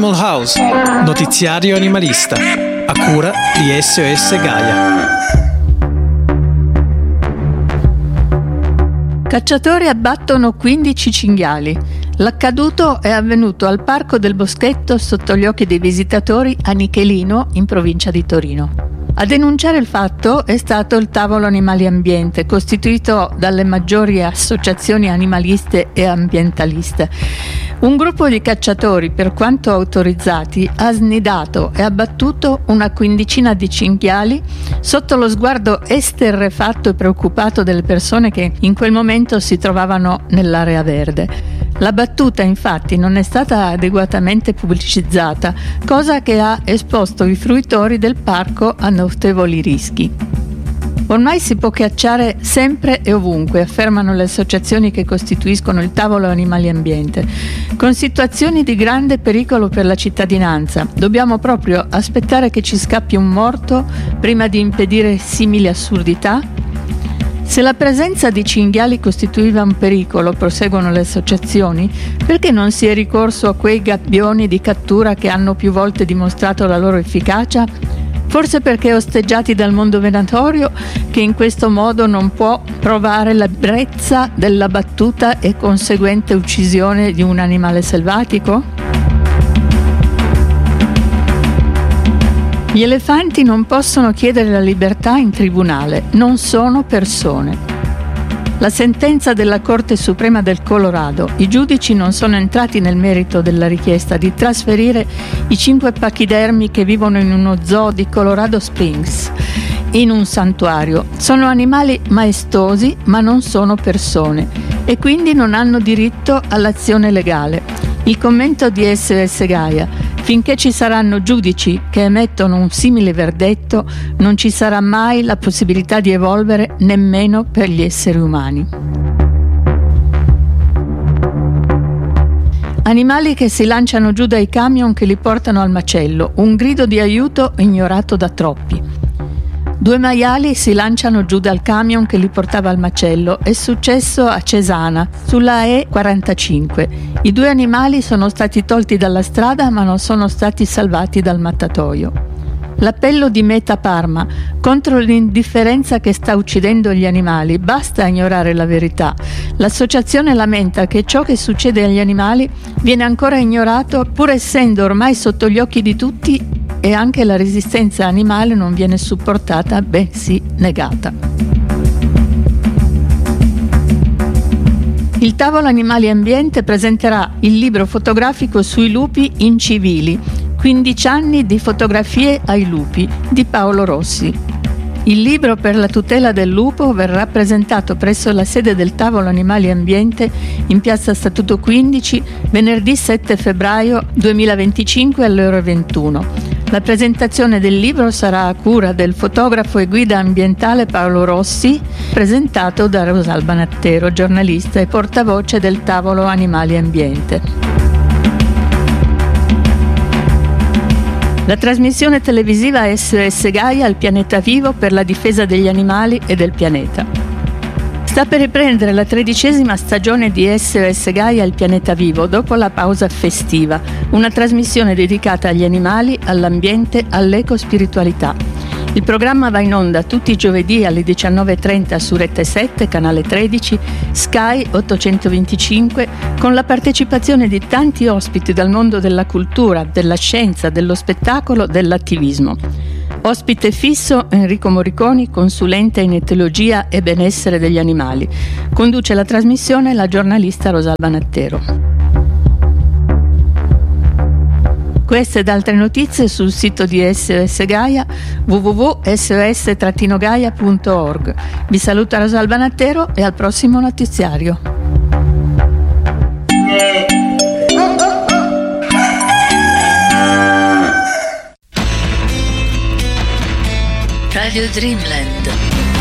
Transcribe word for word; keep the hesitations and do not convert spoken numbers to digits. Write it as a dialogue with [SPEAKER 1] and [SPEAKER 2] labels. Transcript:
[SPEAKER 1] Animal House, notiziario animalista, a cura di S O S Gaia.
[SPEAKER 2] Cacciatori abbattono quindici cinghiali. L'accaduto è avvenuto al Parco del Boschetto sotto gli occhi dei visitatori a Nichelino, in provincia di Torino. A denunciare il fatto è stato il Tavolo Animali Ambiente, costituito dalle maggiori associazioni animaliste e ambientaliste. Un gruppo di cacciatori, per quanto autorizzati, ha snidato e abbattuto una quindicina di cinghiali sotto lo sguardo esterrefatto e preoccupato delle persone che in quel momento si trovavano nell'area verde. La battuta infatti non è stata adeguatamente pubblicizzata, cosa che ha esposto i fruitori del parco a notevoli rischi. Ormai si può cacciare sempre e ovunque, affermano le associazioni che costituiscono il Tavolo Animali Ambiente, con situazioni di grande pericolo per la cittadinanza. Dobbiamo proprio aspettare che ci scappi un morto prima di impedire simili assurdità? Se la presenza di cinghiali costituiva un pericolo, proseguono le associazioni, perché non si è ricorso a quei gabbioni di cattura che hanno più volte dimostrato la loro efficacia? Forse perché osteggiati dal mondo venatorio, che in questo modo non può provare la brezza della battuta e conseguente uccisione di un animale selvatico? Gli elefanti non possono chiedere la libertà in tribunale, non sono persone. La sentenza della Corte Suprema del Colorado. I giudici non sono entrati nel merito della richiesta di trasferire i cinque pachidermi che vivono in uno zoo di Colorado Springs in un santuario. Sono animali maestosi, ma non sono persone e quindi non hanno diritto all'azione legale. Il commento di S O S Gaia: finché ci saranno giudici che emettono un simile verdetto, non ci sarà mai la possibilità di evolvere nemmeno per gli esseri umani. Animali che si lanciano giù dai camion che li portano al macello, un grido di aiuto ignorato da troppi. Due maiali si lanciano giù dal camion che li portava al macello. È successo a Cesana, sulla E quarantacinque. I due animali sono stati tolti dalla strada ma non sono stati salvati dal mattatoio. L'appello di Meta Parma contro l'indifferenza che sta uccidendo gli animali. Basta ignorare la verità. L'associazione lamenta che ciò che succede agli animali viene ancora ignorato, pur essendo ormai sotto gli occhi di tutti, e anche la resistenza animale non viene supportata, bensì negata. Il Tavolo Animali Ambiente presenterà il libro fotografico sui lupi incivili, quindici anni di fotografie ai lupi, di Paolo Rossi. Il libro per la tutela del lupo verrà presentato presso la sede del Tavolo Animali Ambiente in piazza Statuto quindici venerdì sette febbraio duemilaventicinque alle ore ventuno. La presentazione del libro sarà a cura del fotografo e guida ambientale Paolo Rossi, presentato da Rosalba Nattero, giornalista e portavoce del Tavolo Animali Ambiente. La trasmissione televisiva S O S Gaia al pianeta vivo per la difesa degli animali e del pianeta. Sta per riprendere la tredicesima stagione di S O S Gaia al pianeta vivo dopo la pausa festiva, una trasmissione dedicata agli animali, all'ambiente, all'ecospiritualità. Il programma va in onda tutti i giovedì alle diciannove e trenta su Rete sette, canale tredici, Sky ottocentoventicinque, con la partecipazione di tanti ospiti dal mondo della cultura, della scienza, dello spettacolo, dell'attivismo. Ospite fisso Enrico Morriconi, consulente in etologia e benessere degli animali. Conduce la trasmissione la giornalista Rosalba Nattero. Queste ed altre notizie sul sito di S O S Gaia w w w punto s o s gaia punto org. Vi saluta Rosalba Nattero e al prossimo notiziario.
[SPEAKER 3] Radio Dreamland.